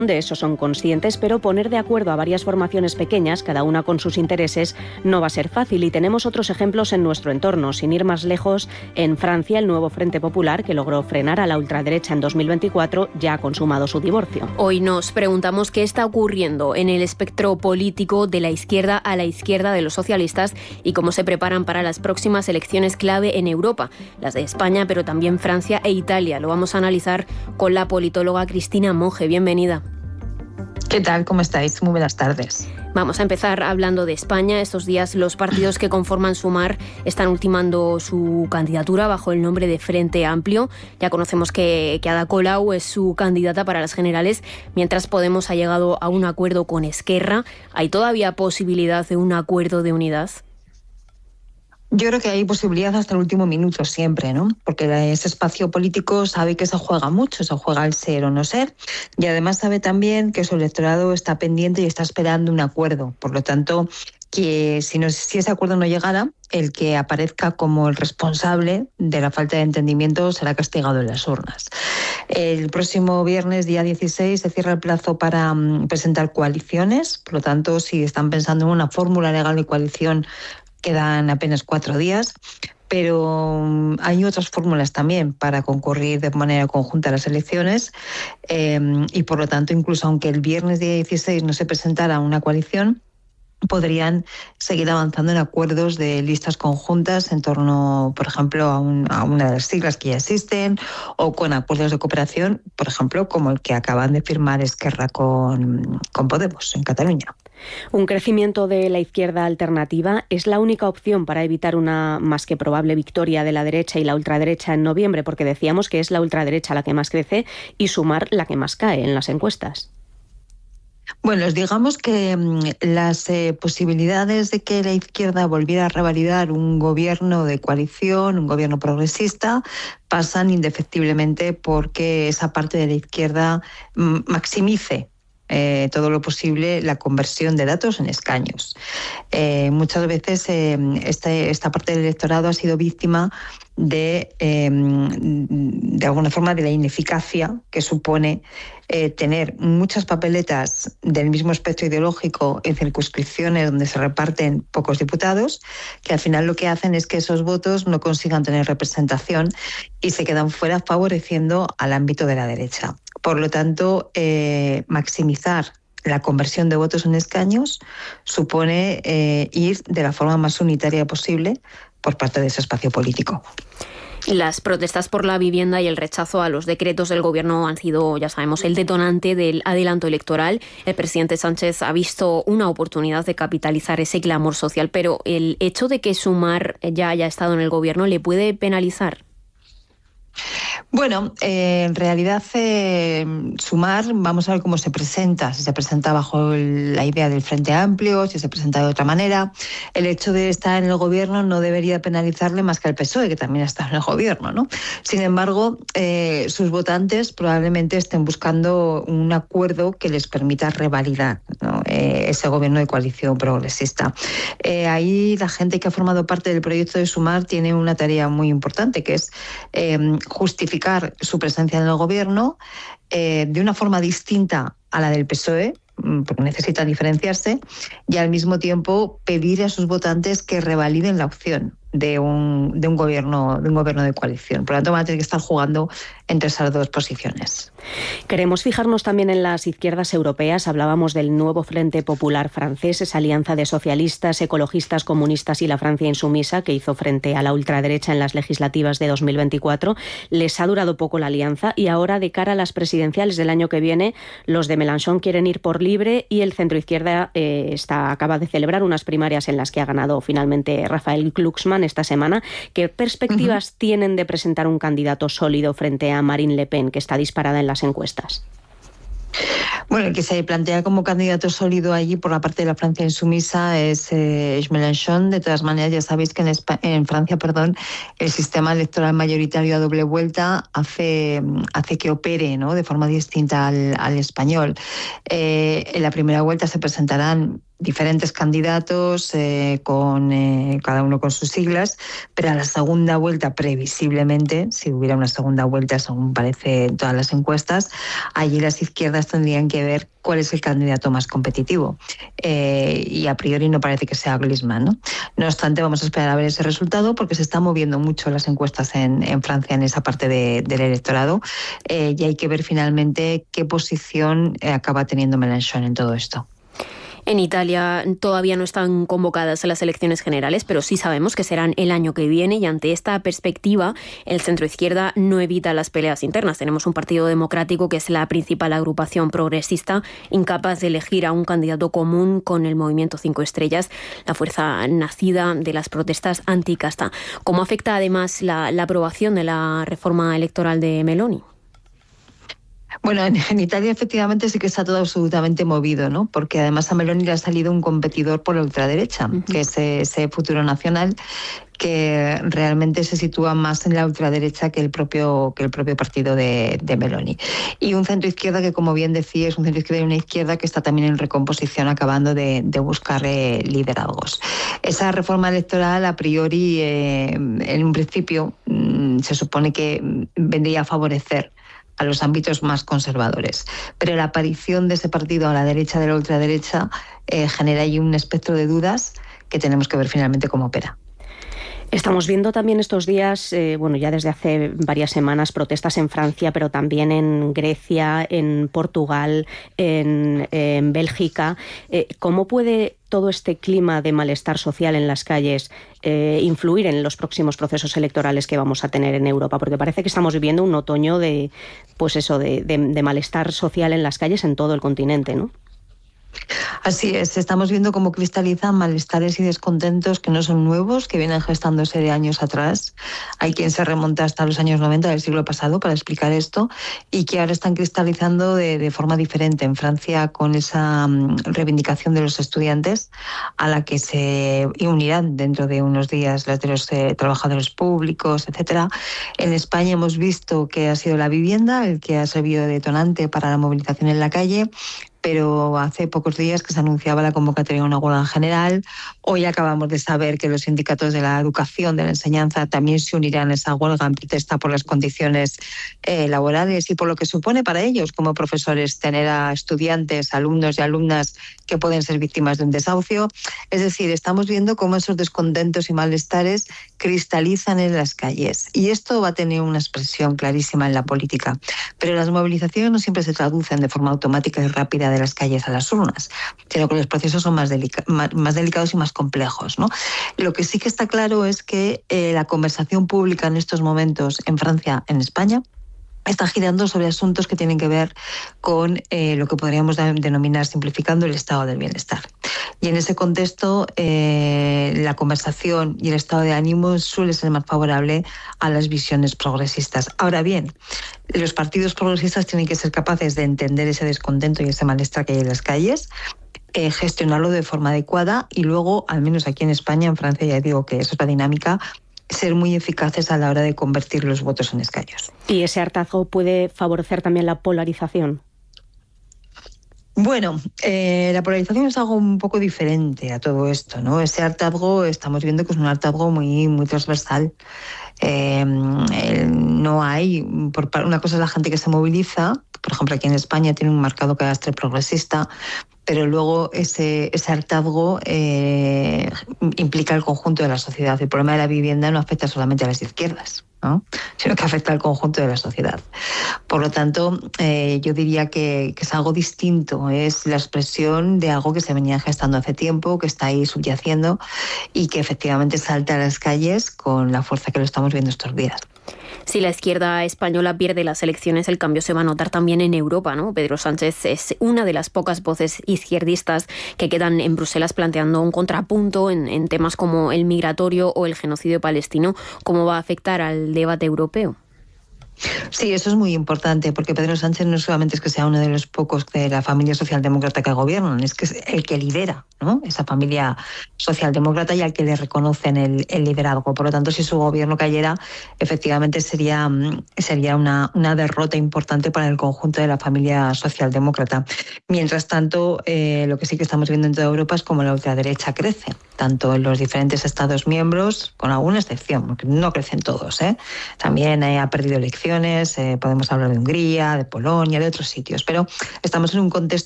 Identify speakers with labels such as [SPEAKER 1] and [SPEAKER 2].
[SPEAKER 1] De eso son conscientes, pero poner de acuerdo a varias formaciones pequeñas, cada una con sus intereses, no va a ser fácil. Y tenemos otros ejemplos en nuestro entorno. Sin ir más lejos, en Francia, el nuevo Frente Popular, que logró frenar a la ultraderecha en 2024, ya ha consumado su divorcio.
[SPEAKER 2] Hoy nos preguntamos qué está ocurriendo en el espectro político de la izquierda a la izquierda de los socialistas y cómo se preparan para las próximas elecciones clave en Europa, las de España, pero también Francia e Italia. Lo vamos a analizar con la politóloga Cristina Monge. Bienvenida.
[SPEAKER 3] ¿Qué tal? ¿Cómo estáis? Muy buenas tardes.
[SPEAKER 2] Vamos a empezar hablando de España. Estos días los partidos que conforman Sumar están ultimando su candidatura bajo el nombre de Frente Amplio. Ya conocemos que Ada Colau es su candidata para las generales, mientras Podemos ha llegado a un acuerdo con Esquerra. ¿Hay todavía posibilidad de un acuerdo de unidad?
[SPEAKER 3] Yo creo que hay posibilidad hasta el último minuto siempre, ¿no? Porque ese espacio político sabe que se juega mucho, se juega el ser o no ser, y además sabe también que su electorado está pendiente y está esperando un acuerdo. Por lo tanto, que si ese acuerdo no llegara, el que aparezca como el responsable de la falta de entendimiento será castigado en las urnas. El próximo viernes, día 16, se cierra el plazo para presentar coaliciones. Por lo tanto, si están pensando en una fórmula legal de coalición, quedan apenas 4 días, pero hay otras fórmulas también para concurrir de manera conjunta a las elecciones y, por lo tanto, incluso aunque el viernes día 16 no se presentara una coalición, podrían seguir avanzando en acuerdos de listas conjuntas en torno, por ejemplo, a una de las siglas que ya existen, o con acuerdos de cooperación, por ejemplo, como el que acaban de firmar Esquerra con Podemos en Cataluña.
[SPEAKER 1] Un crecimiento de la izquierda alternativa es la única opción para evitar una más que probable victoria de la derecha y la ultraderecha en noviembre, porque decíamos que es la ultraderecha la que más crece y Sumar la que más cae en las encuestas.
[SPEAKER 3] Bueno, digamos que las posibilidades de que la izquierda volviera a revalidar un gobierno de coalición, un gobierno progresista, pasan indefectiblemente porque esa parte de la izquierda maximice todo lo posible la conversión de datos en escaños. Muchas veces esta parte del electorado ha sido víctima de alguna forma de la ineficacia que supone tener muchas papeletas del mismo espectro ideológico en circunscripciones donde se reparten pocos diputados, que al final lo que hacen es que esos votos no consigan tener representación y se quedan fuera, favoreciendo al ámbito de la derecha. Por lo tanto, maximizar la conversión de votos en escaños supone ir de la forma más unitaria posible por parte de ese espacio político.
[SPEAKER 2] Las protestas por la vivienda y el rechazo a los decretos del Gobierno han sido, ya sabemos, el detonante del adelanto electoral. El presidente Sánchez ha visto una oportunidad de capitalizar ese clamor social, pero el hecho de que Sumar ya haya estado en el Gobierno ¿le puede penalizar?
[SPEAKER 3] Bueno, en realidad Sumar, vamos a ver cómo se presenta, si se presenta bajo la idea del Frente Amplio, si se presenta de otra manera. El hecho de estar en el gobierno no debería penalizarle más que al PSOE, que también está en el gobierno, ¿no? Sin embargo, sus votantes probablemente estén buscando un acuerdo que les permita revalidar, ¿no?, ese gobierno de coalición progresista. Ahí la gente que ha formado parte del proyecto de Sumar tiene una tarea muy importante, que es justificar su presencia en el gobierno de una forma distinta a la del PSOE, porque necesitan diferenciarse, y al mismo tiempo pedir a sus votantes que revaliden la opción de un gobierno de coalición. Por lo tanto, van a tener que estar jugando entre esas dos posiciones.
[SPEAKER 1] Queremos fijarnos también en las izquierdas europeas. Hablábamos del nuevo Frente Popular francés, esa alianza de socialistas, ecologistas, comunistas y la Francia insumisa que hizo frente a la ultraderecha en las legislativas de 2024. Les ha durado poco la alianza y ahora, de cara a las presidenciales del año que viene, los de Mélenchon quieren ir por libre y el centroizquierda acaba de celebrar unas primarias en las que ha ganado finalmente Raphael Glucksmann esta semana. ¿Qué perspectivas tienen de presentar un candidato sólido frente a Marine Le Pen, que está disparada en las encuestas?
[SPEAKER 3] Bueno, el que se plantea como candidato sólido allí por la parte de la Francia insumisa es Mélenchon. De todas maneras, ya sabéis que en Francia, el sistema electoral mayoritario a doble vuelta hace que opere, ¿no?, de forma distinta al español. En la primera vuelta se presentarán diferentes candidatos, cada uno con sus siglas, pero a la segunda vuelta, previsiblemente, si hubiera una segunda vuelta, según parece en todas las encuestas, allí las izquierdas tendrían que ver cuál es el candidato más competitivo. Y a priori no parece que sea Griezmann, ¿no? No obstante, vamos a esperar a ver ese resultado porque se están moviendo mucho las encuestas en Francia en esa parte del electorado, y hay que ver finalmente qué posición acaba teniendo Mélenchon en todo esto.
[SPEAKER 2] En Italia todavía no están convocadas las elecciones generales, pero sí sabemos que serán el año que viene, y ante esta perspectiva el centroizquierda no evita las peleas internas. Tenemos un partido democrático que es la principal agrupación progresista, incapaz de elegir a un candidato común con el Movimiento 5 Estrellas, la fuerza nacida de las protestas anticasta. ¿Cómo afecta además la aprobación de la reforma electoral de Meloni?
[SPEAKER 3] Bueno, en Italia efectivamente sí que está todo absolutamente movido, ¿no? Porque además a Meloni le ha salido un competidor por la ultraderecha, que es ese Futuro Nacional, que realmente se sitúa más en la ultraderecha que el propio partido de Meloni. Y un centro izquierda que, como bien decía, es un centro izquierda y una izquierda que está también en recomposición, acabando de buscar liderazgos. Esa reforma electoral, a priori, en un principio, se supone que vendría a favorecer a los ámbitos más conservadores. Pero la aparición de ese partido a la derecha de la ultraderecha genera ahí un espectro de dudas que tenemos que ver finalmente cómo opera.
[SPEAKER 1] Estamos viendo también estos días, ya desde hace varias semanas, protestas en Francia, pero también en Grecia, en Portugal, en Bélgica. ¿Cómo puede todo este clima de malestar social en las calles influir en los próximos procesos electorales que vamos a tener en Europa? Porque parece que estamos viviendo un otoño de malestar social en las calles en todo el continente, ¿no?
[SPEAKER 3] Así es, estamos viendo cómo cristalizan malestares y descontentos que no son nuevos, que vienen gestándose de años atrás. Hay quien se remonta hasta los años 90 del siglo pasado para explicar esto, y que ahora están cristalizando de forma diferente. En Francia, con esa reivindicación de los estudiantes, a la que se unirán dentro de unos días las de los trabajadores públicos, etcétera. En España hemos visto que ha sido la vivienda el que ha servido de detonante para la movilización en la calle, pero hace pocos días que se anunciaba la convocatoria de una huelga general. Hoy acabamos de saber que los sindicatos de la educación, de la enseñanza, también se unirán a esa huelga en protesta por las condiciones laborales y por lo que supone para ellos como profesores tener a estudiantes, alumnos y alumnas que pueden ser víctimas de un desahucio. Es decir, estamos viendo cómo esos descontentos y malestares cristalizan en las calles, y esto va a tener una expresión clarísima en la política. Pero las movilizaciones no siempre se traducen de forma automática y rápida de las calles a las urnas, sino que los procesos son más delicados y más complejos, ¿no? Lo que sí que está claro es que la conversación pública en estos momentos en Francia, en España, está girando sobre asuntos que tienen que ver con lo que podríamos denominar, simplificando, el estado del bienestar. Y en ese contexto, la conversación y el estado de ánimo suele ser más favorable a las visiones progresistas. Ahora bien, los partidos progresistas tienen que ser capaces de entender ese descontento y ese malestar que hay en las calles, gestionarlo de forma adecuada, y luego, al menos aquí en España, en Francia ya digo que eso es la dinámica, ser muy eficaces a la hora de convertir los votos en escaños.
[SPEAKER 1] ¿Y ese hartazgo puede favorecer también la polarización?
[SPEAKER 3] Bueno, la polarización es algo un poco diferente a todo esto, ¿no? Ese hartazgo, estamos viendo que es un hartazgo muy, muy transversal. No hay, una cosa es la gente que se moviliza, por ejemplo aquí en España tiene un marcado carácter progresista, pero luego ese hartazgo implica el conjunto de la sociedad. El problema de la vivienda no afecta solamente a las izquierdas, ¿no?, sino que afecta al conjunto de la sociedad. Por lo tanto, yo diría que es algo distinto, es la expresión de algo que se venía gestando hace tiempo, que está ahí subyaciendo y que efectivamente salta a las calles con la fuerza que lo estamos viendo estos días.
[SPEAKER 2] Si la izquierda española pierde las elecciones, el cambio se va a notar también en Europa, ¿no? Pedro Sánchez es una de las pocas voces izquierdistas que quedan en Bruselas planteando un contrapunto en temas como el migratorio o el genocidio palestino. ¿Cómo va a afectar al debate europeo?
[SPEAKER 3] Sí, eso es muy importante, porque Pedro Sánchez no solamente es que sea uno de los pocos de la familia socialdemócrata que gobiernan, es que es el que lidera, ¿no?, esa familia socialdemócrata y al que le reconocen el liderazgo. Por lo tanto, si su gobierno cayera, efectivamente sería una derrota importante para el conjunto de la familia socialdemócrata. Mientras tanto, lo que sí que estamos viendo en toda Europa es como la ultraderecha crece, tanto en los diferentes Estados miembros, con alguna excepción, porque no crecen todos, También ha perdido elecciones. Podemos hablar de Hungría, de Polonia, de otros sitios, pero estamos en un contexto